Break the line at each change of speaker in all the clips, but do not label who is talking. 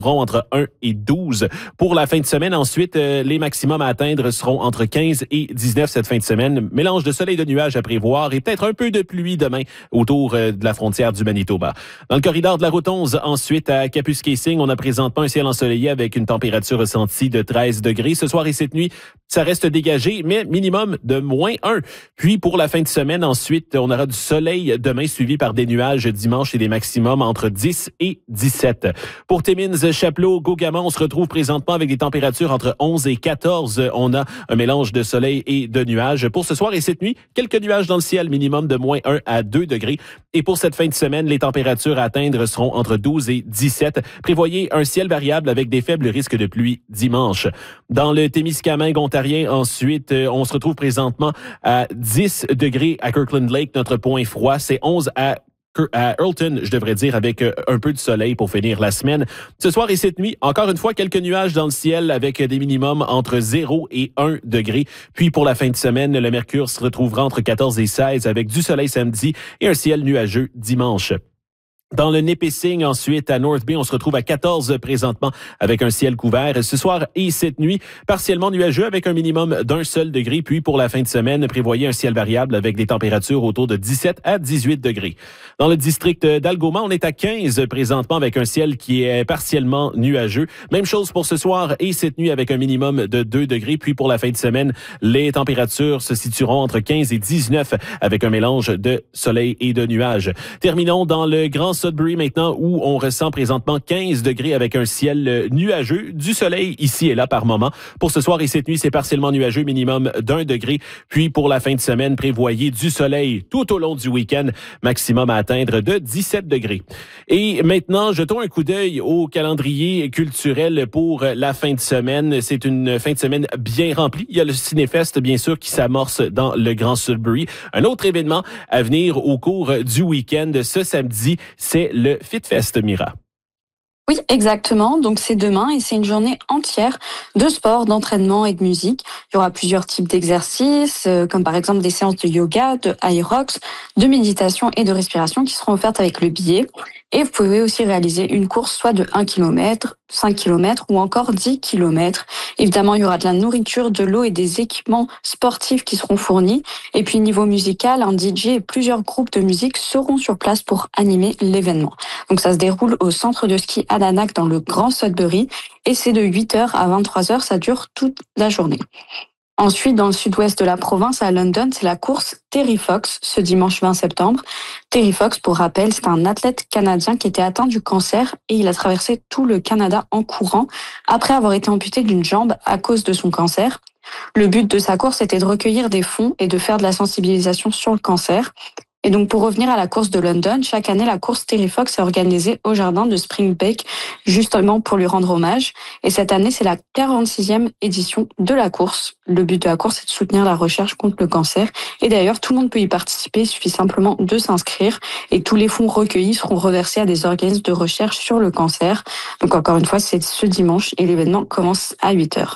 entre 1 et 12. Pour la fin de semaine, ensuite, les maximums à atteindre seront entre 15 et 19 cette fin de semaine. Mélange de soleil et de nuages à prévoir et peut-être un peu de pluie demain autour de la frontière du Manitoba. Dans le corridor de la route 11, ensuite, à Kapuskasing, on a présentement un ciel ensoleillé avec une température ressentie de 13 degrés. Ce soir et cette nuit, ça reste dégagé, mais minimum de moins 1. Puis, pour la fin de semaine, ensuite, on aura du soleil demain, suivi par des nuages dimanche et des maximums entre 10 et 17. Pour Timmins, Chapleau, Gaugamont, on se retrouve présentement avec des températures entre 11 et 14. On a un mélange de soleil et de nuages. Pour ce soir et cette nuit, quelques nuages dans le ciel, minimum de moins 1 à 2 degrés. Et pour cette fin de semaine, les températures à atteindre seront entre 12 et 17. Prévoyez un ciel variable avec des faibles risques de pluie dimanche. Dans le Témiscamingue ontarien, ensuite, on se retrouve présentement à 10 degrés à Kirkland Lake, notre point froid. C'est 11 à Earlton, je devrais dire, avec un peu de soleil pour finir la semaine. Ce soir et cette nuit, encore une fois, quelques nuages dans le ciel avec des minimums entre 0 et 1 degré. Puis pour la fin de semaine, le mercure se retrouvera entre 14 et 16 avec du soleil samedi et un ciel nuageux dimanche. Dans le Nipissing, ensuite, à North Bay, on se retrouve à 14 présentement avec un ciel couvert. Ce soir et cette nuit, partiellement nuageux avec un minimum d'un seul degré. Puis pour la fin de semaine, prévoyez un ciel variable avec des températures autour de 17 à 18 degrés. Dans le district d'Algoma, on est à 15 présentement avec un ciel qui est partiellement nuageux. Même chose pour ce soir et cette nuit avec un minimum de 2 degrés. Puis pour la fin de semaine, les températures se situeront entre 15 et 19 avec un mélange de soleil et de nuages. Terminons dans le Grand Sudbury maintenant où on ressent présentement 15 degrés avec un ciel nuageux, du soleil ici et là par moment. Pour ce soir et cette nuit, c'est partiellement nuageux, minimum d'1 degré. Puis pour la fin de semaine, prévoyez du soleil tout au long du week-end, maximum à atteindre de 17 degrés. Et maintenant, jetons un coup d'œil au calendrier culturel pour la fin de semaine. C'est une fin de semaine bien remplie. Il y a le Cinéfest, bien sûr, qui s'amorce dans le Grand Sudbury. Un autre événement à venir au cours du week-end, ce samedi, c'est le FitFest, Mira.
Oui, exactement. Donc c'est demain et c'est une journée entière de sport, d'entraînement et de musique. Il y aura plusieurs types d'exercices, comme par exemple des séances de yoga, de high rocks, de méditation et de respiration qui seront offertes avec le billet. Et vous pouvez aussi réaliser une course soit de 1 km, 5 km ou encore 10 km. Évidemment, il y aura de la nourriture, de l'eau et des équipements sportifs qui seront fournis. Et puis niveau musical, un DJ et plusieurs groupes de musique seront sur place pour animer l'événement. Donc ça se déroule au centre de ski Adanac dans le Grand Sudbury et c'est de 8h à 23h, ça dure toute la journée. Ensuite, dans le sud-ouest de la province, à London, c'est la course Terry Fox, ce dimanche 20 septembre. Terry Fox, pour rappel, c'est un athlète canadien qui était atteint du cancer et il a traversé tout le Canada en courant après avoir été amputé d'une jambe à cause de son cancer. Le but de sa course était de recueillir des fonds et de faire de la sensibilisation sur le cancer. Et donc, pour revenir à la course de London, chaque année, la course Terry Fox est organisée au jardin de Springbeck, justement pour lui rendre hommage. Et cette année, c'est la 46e édition de la course. Le but de la course est de soutenir la recherche contre le cancer. Et d'ailleurs, tout le monde peut y participer. Il suffit simplement de s'inscrire. Et tous les fonds recueillis seront reversés à des organismes de recherche sur le cancer. Donc, encore une fois, c'est ce dimanche et l'événement commence à 8h.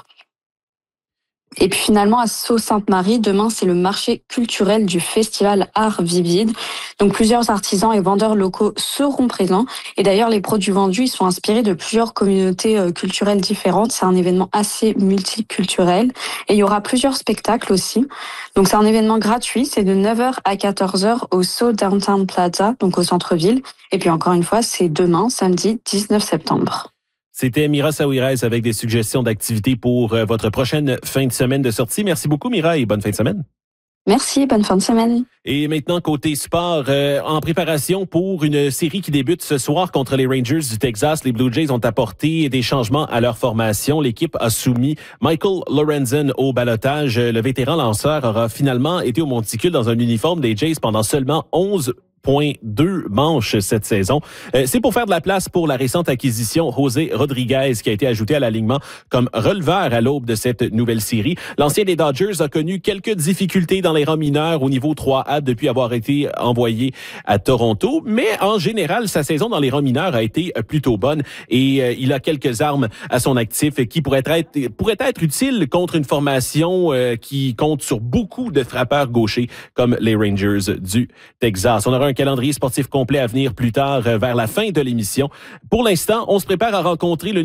Et puis finalement, à Sault-Sainte-Marie, demain, c'est le marché culturel du festival Art Vivide. Donc plusieurs artisans et vendeurs locaux seront présents. Et d'ailleurs, les produits vendus, ils sont inspirés de plusieurs communautés culturelles différentes. C'est un événement assez multiculturel. Et il y aura plusieurs spectacles aussi. Donc c'est un événement gratuit. C'est de 9h à 14h au Sault Downtown Plaza, donc au centre-ville. Et puis encore une fois, c'est demain, samedi 19 septembre.
C'était Mira Saouirez avec des suggestions d'activités pour votre prochaine fin de semaine de sortie. Merci beaucoup, Mira, et bonne fin de semaine.
Merci, bonne fin de semaine.
Et maintenant, côté sport, en préparation pour une série qui débute ce soir contre les Rangers du Texas, les Blue Jays ont apporté des changements à leur formation. L'équipe a soumis Michael Lorenzen au ballottage. Le vétéran lanceur aura finalement été au monticule dans un uniforme des Jays pendant seulement 11,2 manches cette saison. C'est pour faire de la place pour la récente acquisition José Rodriguez qui a été ajouté à l'alignement comme releveur à l'aube de cette nouvelle série. L'ancien des Dodgers a connu quelques difficultés dans les rangs mineurs au niveau 3A depuis avoir été envoyé à Toronto, mais en général, sa saison dans les rangs mineurs a été plutôt bonne et il a quelques armes à son actif qui pourraient être utiles contre une formation qui compte sur beaucoup de frappeurs gauchers comme les Rangers du Texas. On aura un calendrier sportif complet à venir plus tard vers la fin de l'émission. Pour l'instant, on se prépare à rencontrer le